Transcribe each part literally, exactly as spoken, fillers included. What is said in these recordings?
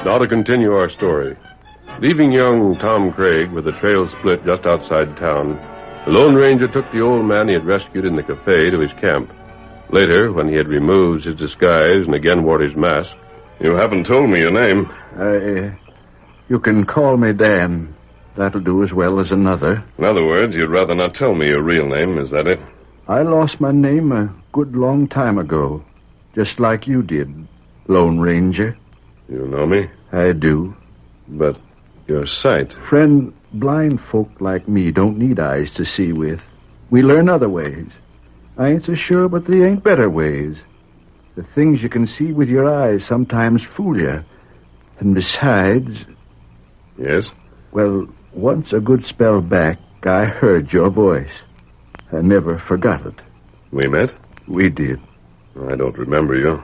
Now to continue our story. Leaving young Tom Craig with the trail split just outside town, the Lone Ranger took the old man he had rescued in the cafe to his camp. Later, when he had removed his disguise and again wore his mask... You haven't told me your name. Uh, you can call me Dan. That'll do as well as another. In other words, you'd rather not tell me your real name, is that it? I lost my name a good long time ago, just like you did, Lone Ranger. You know me? I do. But your sight... Friend, blind folk like me don't need eyes to see with. We learn other ways. I ain't so sure, but they ain't better ways. The things you can see with your eyes sometimes fool you. And besides... Yes? Well, once a good spell back, I heard your voice. I never forgot it. We met? We did. I don't remember you.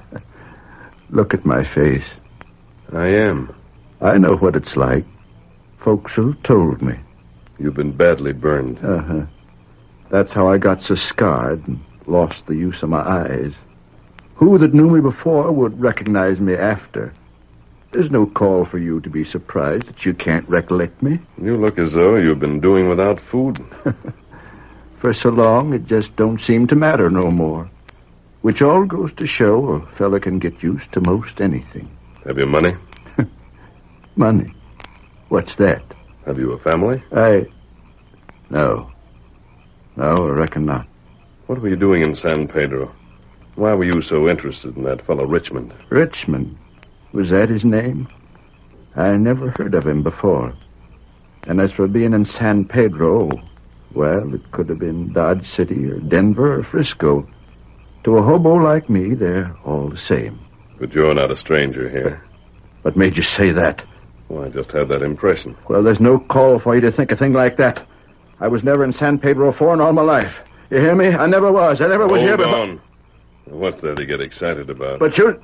Look at my face. I am. I know what it's like. Folks have told me. You've been badly burned. Uh-huh. That's how I got so scarred and lost the use of my eyes. Who that knew me before would recognize me after? There's no call for you to be surprised that you can't recollect me. You look as though you've been doing without food. For so long, it just don't seem to matter no more. Which all goes to show a fella can get used to most anything. Have you money? Money? What's that? Have you a family? I... No. No, I reckon not. What were you doing in San Pedro? Why were you so interested in that fellow Richmond? Richmond? Was that his name? I never heard of him before. And as for being in San Pedro, well, it could have been Dodge City or Denver or Frisco. To a hobo like me, they're all the same. But you're not a stranger here. What made you say that? Well, I just had that impression. Well, there's no call for you to think a thing like that. I was never in San Pedro before in all my life. You hear me? I never was. I never was Hold here before. on. What's there to get excited about? But you...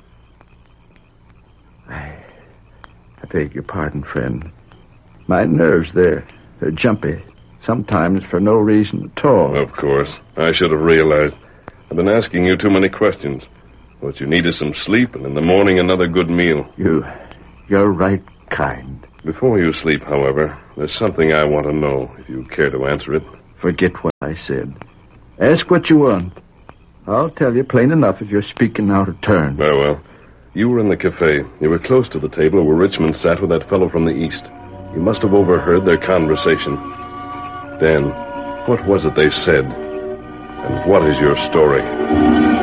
I... I beg your pardon, friend. My nerves, they're, they're jumpy. Sometimes for no reason at all. Of course. I should have realized. I've been asking you too many questions. What you need is some sleep, and in the morning another good meal. You... You're right kind. Before you sleep, however, there's something I want to know, if you care to answer it. Forget what I said. Ask what you want. I'll tell you plain enough if you're speaking out of turn. Very well. You were in the cafe. You were close to the table where Richmond sat with that fellow from the east. You must have overheard their conversation. Dan, what was it they said? And what is your story?